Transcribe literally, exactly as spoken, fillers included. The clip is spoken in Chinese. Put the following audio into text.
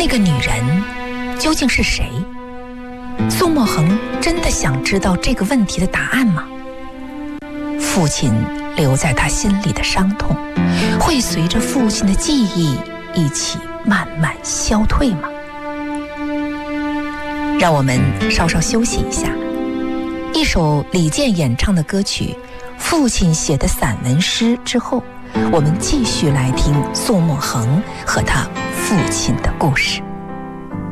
那个女人究竟是谁？宋墨恒真的想知道这个问题的答案吗？父亲留在他心里的伤痛，会随着父亲的记忆一起慢慢消退吗？让我们稍稍休息一下，一首李健演唱的歌曲《父亲写的散文诗》之后，我们继续来听宋墨恒和他父亲的故事。